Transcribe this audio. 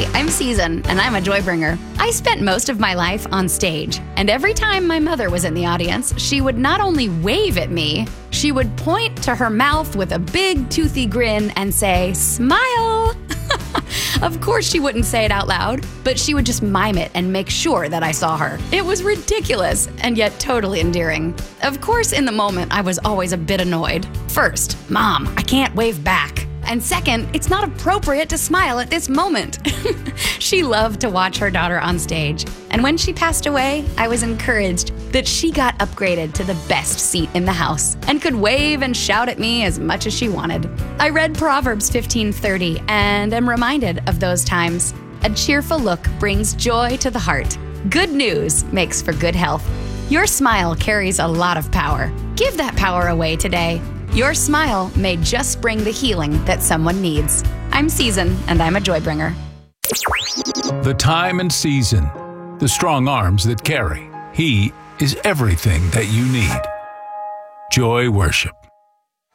Hi, I'm Season, and I'm a joy bringer. I spent most of my life on stage, and every time my mother was in the audience, she would not only wave at me, she would point to her mouth with a big toothy grin and say, "Smile!" Of course she wouldn't say it out loud, but she would just mime it and make sure that I saw her. It was ridiculous and yet totally endearing. Of course, in the moment, I was always a bit annoyed. First, Mom, I can't wave back. And second, it's not appropriate to smile at this moment. She loved to watch her daughter on stage. And when she passed away, I was encouraged that she got upgraded to the best seat in the house and could wave and shout at me as much as she wanted. I read Proverbs 15:30 and am reminded of those times. A cheerful look brings joy to the heart. Good news makes for good health. Your smile carries a lot of power. Give that power away today. Your smile may just bring the healing that someone needs. I'm Season, and I'm a joy bringer. The time and season, the strong arms that carry. He is everything that you need. Joy Worship.